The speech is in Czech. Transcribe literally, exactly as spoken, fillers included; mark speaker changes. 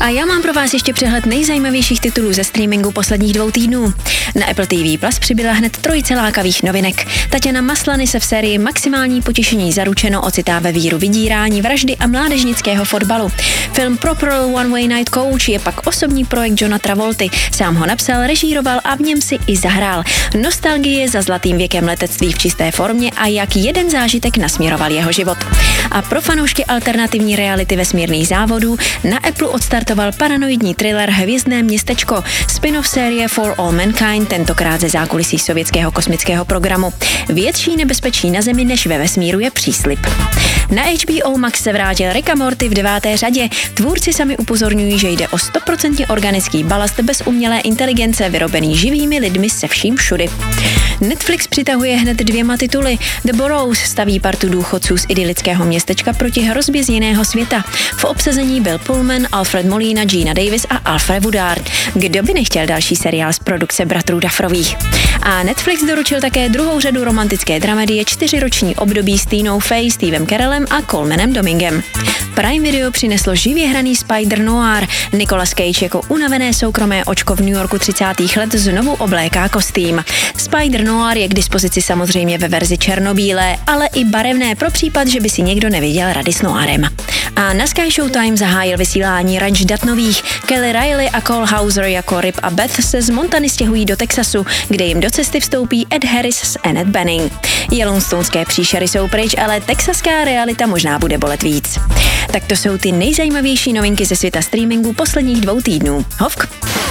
Speaker 1: A já mám pro vás ještě přehled nejzajímavějších titulů ze streamingu posledních dvou týdnů. Na Apple T V Plus přibyla hned trojice lákavých novinek. Tatiana Maslany se v sérii Maximální potěšení zaručeno ocitá ve víru vydírání, vraždy a mládežnického fotbalu. Film Proper One Way Night Coach je pak osobní projekt Johna Travolty. Sám ho napsal, režíroval a v něm si i zahrál. Nostalgie za zlatým věkem letectví v čisté formě a jak jeden zážitek nasměroval jeho život. A pro fanoušky alternativní reality vesmírných závodů na Apple odstartoval paranoidní thriller Hvězdné městečko, spin-off série For All Mankind, tentokrát ze zákulisí sovětského kosmického programu. Větší nebezpečí na Zemi než ve vesmíru je příslib. Na H B O Max se vrátil Rick a Morty v deváté řadě. Tvůrci sami upozorňují, že jde o sto procent organický balast bez umělé inteligence, vyrobený živými lidmi se vším všudy. Netflix přitahuje hned dvěma tituly. The Burrows staví partu důchodců z idylického městečka proti hrozbě z jiného světa. V obsazení Bill Pullman, Alfred Molina, Gina Davis a Alfred Woodard. Kdo by nechtěl další seriál z produkce bratrů Dufferových? A Netflix doručil také druhou řadu romantické dramedie Čtyřiroční období s Tinou Fey, Stevem Carellem a Colemanem Domingem. Prime Video přineslo živě hraný Spider Noir. Nicolas Cage jako unavené soukromé očko v New Yorku třicátých let znovu obléká kostým. Spider Noir je k dispozici samozřejmě ve verzi černobílé, ale i barevné pro případ, že by si někdo nevěděl rady s noirem. A na Sky Showtime zahájil vysílání Ranch dat nových. Kelly Riley a Cole Hauser jako Rip a Beth se z Montany stěhují do Texasu, kde jim do cesty vstoupí Ed Harris s Annette Bening. Yellowstonské příšery jsou pryč, ale texaská realita možná bude bolet víc. Tak to jsou ty nejzajímavější novinky ze světa streamingu posledních dvou týdnů. Hovk!